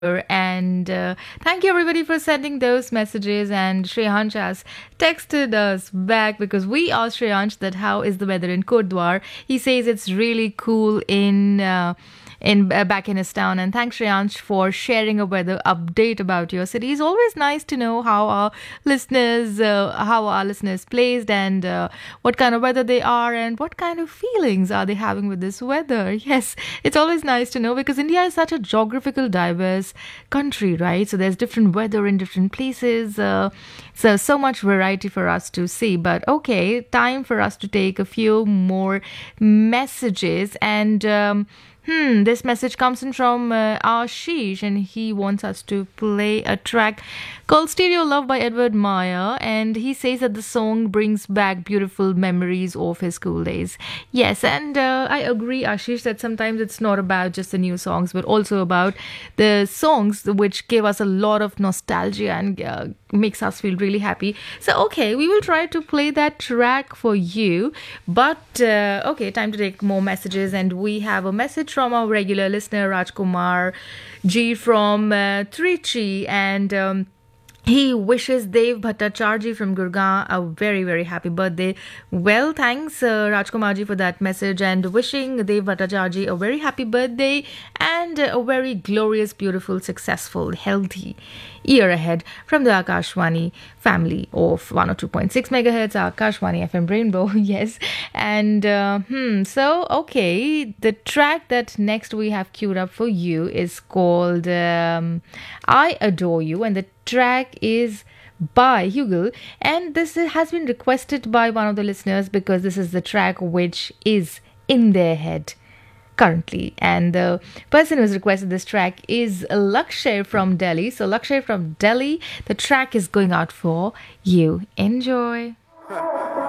And thank you everybody for sending those messages. And Shreyansh has texted us back because we asked Shreyansh that how is the weather in Kurdwar. He says it's really cool in back in his town. And thanks Shreyansh for sharing a weather update about your city. It's always nice to know how our listeners placed, and what kind of weather they are, and what kind of feelings are they having with this weather. Yes, it's always nice to know because India is such a geographical diverse country, right? So there's different weather in different places. So much variety for us to see. But okay, time for us to take a few more messages. And this message comes in from Ashish, and he wants us to play a track called Stereo Love by Edward Meyer. And he says that the song brings back beautiful memories of his school days. Yes, and I agree, Ashish, that sometimes it's not about just the new songs, but also about the songs which give us a lot of nostalgia and makes us feel really happy. So, okay, we will try to play that track for you. But, okay, time to take more messages. And we have a message from our regular listener, Rajkumar G from Trichy. And he wishes Dev Bhattacharjee from Gurgaon a very, very happy birthday. Well, thanks, Rajkumarji, for that message, and wishing Dev Bhattacharjee a very happy birthday and a very glorious, beautiful, successful, healthy year ahead from the Akashwani family of 102.6 megahertz, Akashwani FM Rainbow. Yes. And so, okay, the track that next we have queued up for you is called I Adore You, and the track is by Hugel, and this has been requested by one of the listeners because this is the track which is in their head currently. And the person who's requested this track is Lakshay from Delhi. So Lakshay from Delhi, the track is going out for you. Enjoy.